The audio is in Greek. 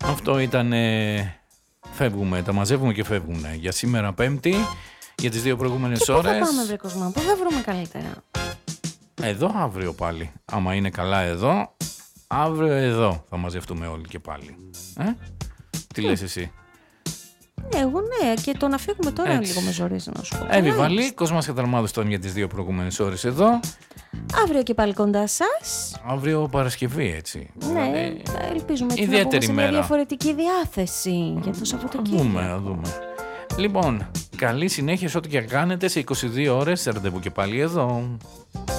Αυτό ήταν. Φεύγουμε, τα μαζεύουμε και φεύγουμε. Για σήμερα Πέμπτη, για τις δύο προηγούμενες ώρες. Πού θα πάμε, βρε Κοσμά, πού θα βρούμε καλύτερα? Εδώ αύριο πάλι. Άμα είναι καλά εδώ, αύριο εδώ θα μαζευτούμε όλοι και πάλι. Τι λες εσύ? Εγώ ναι, και το να φύγουμε τώρα Έτσι. λίγο με ζορίζει να σου πω. Εύη Βαλή, Κοσμάς Καταρμάδος ήταν για τις δύο προηγούμενες ώρες εδώ. Αύριο και πάλι κοντά σας. Αύριο Παρασκευή, έτσι. Ναι, ελπίζουμε ότι θα ιδιαίτερη πούμε σε μια μέρα. διαφορετική διάθεση για το Σαββατοκύριακο. Θα δούμε. Λοιπόν, καλή συνέχεια σε ό,τι και κάνετε. Σε 22 ώρες ραντεβού και πάλι εδώ.